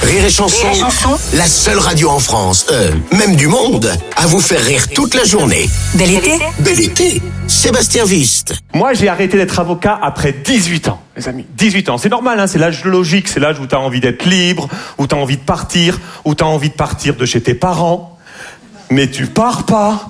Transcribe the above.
Rire et Chanson, la seule radio en France, même du monde, à vous faire rire toute la journée. Bel été. Bel été, Sébastien Viste. Moi, j'ai arrêté d'être avocat après 18 ans, les amis. 18 ans. C'est normal, hein, c'est l'âge logique, c'est l'âge où t'as envie d'être libre, où t'as envie de partir, où t'as envie de partir de chez tes parents. Mais tu pars pas.